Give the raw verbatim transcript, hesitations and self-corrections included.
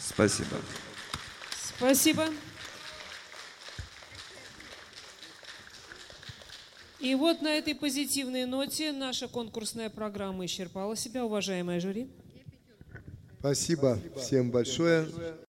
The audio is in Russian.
Спасибо. Спасибо. И вот на этой позитивной ноте наша конкурсная программа исчерпала себя, уважаемое жюри. Спасибо всем большое.